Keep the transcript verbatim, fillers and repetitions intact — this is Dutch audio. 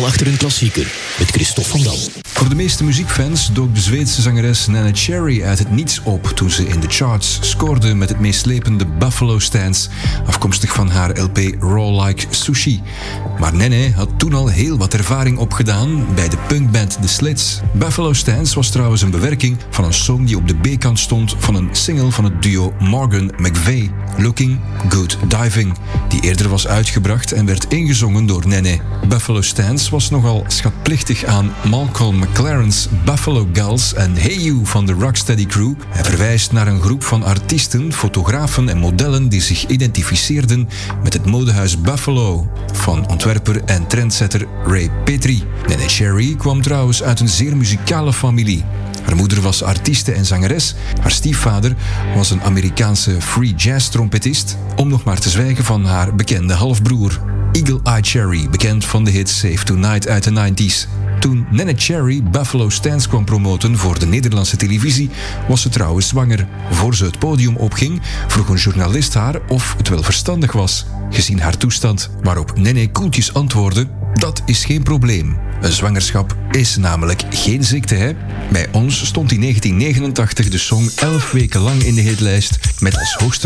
achter een klassieker met Christophe van Dam. Voor de meeste muziekfans dook de Zweedse zangeres Neneh Cherry uit het niets op toen ze in de charts scoorde met het meeslepende Buffalo Stance, afkomstig van haar L P Raw Like Sushi. Maar Neneh had toen al heel wat ervaring opgedaan bij de punkband The Slits. Buffalo Stance was trouwens een bewerking van een song die op de B-kant stond van een single van het duo Morgan McVeigh, Looking Good Diving, die eerder was uitgebracht en werd ingezongen door Neneh. Buffalo Stance was nogal schatplichtig aan Malcolm McLaren's Buffalo Gals en Hey You van de Rocksteady Crew. Hij verwijst naar een groep van artiesten, fotografen en modellen die zich identificeerden met het modehuis Buffalo van ontwerper en trendsetter Ray Petrie. Neneh Cherry kwam trouwens uit een zeer muzikale familie. Haar moeder was artieste en zangeres. Haar stiefvader was een Amerikaanse free jazz trompetist, om nog maar te zwijgen van haar bekende halfbroer Eagle Eye Cherry, bekend van de hit Save Tonight uit de negentiger jaren. Toen Neneh Cherry Buffalo Stance kwam promoten voor de Nederlandse televisie, was ze trouwens zwanger. Voor ze het podium opging, vroeg een journalist haar of het wel verstandig was, gezien haar toestand. Waarop Neneh koeltjes antwoordde: dat is geen probleem. Een zwangerschap is namelijk geen ziekte, hè? Bij ons stond in negentien negenentachtig de song elf weken lang in de hitlijst met als hoogste